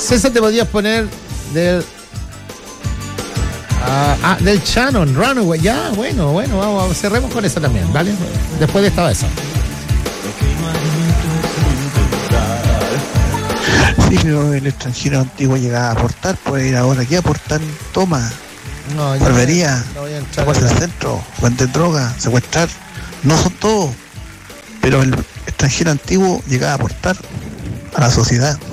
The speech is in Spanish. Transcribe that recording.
César, te podías poner del del Shannon, Runaway. Ya, bueno, vamos, cerremos con esa también, ¿vale? Después de esta vez. Sí, pero el extranjero antiguo llegaba a aportar, puede ir ahora aquí a aportar, toma, no, barbería, no voy a entrar aguas al centro, vender droga, secuestrar, no son todos, pero el extranjero antiguo llegaba a aportar a la sociedad.